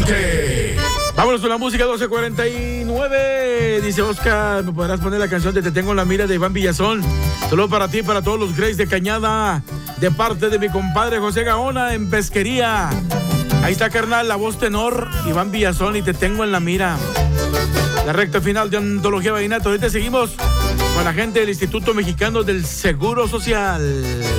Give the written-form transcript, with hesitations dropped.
Norte. Vámonos con la música 12:49. Dice Oscar, ¿me podrás poner la canción de Te tengo en la mira de Iván Villazón? Solo para ti, para todos los Grace de Cañada, de parte de mi compadre José Gaona en Pesquería. Ahí está, carnal, la voz tenor, Iván Villazón y Te tengo en la mira. La recta final de Antología Vallenato. Ahorita seguimos con la gente del Instituto Mexicano del Seguro Social.